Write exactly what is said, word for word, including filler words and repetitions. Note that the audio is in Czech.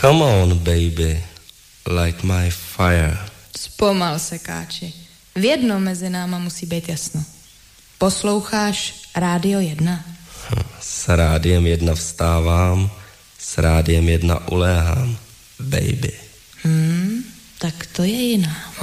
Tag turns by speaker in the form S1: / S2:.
S1: Come on, baby, light my fire.
S2: Zpomal se, Káči. V jednom mezi náma musí být jasno. Posloucháš Rádio jedna?
S1: S Rádiem jedna vstávám, s Rádiem jedna uléhám, baby.
S2: Hmm, tak to je jiná.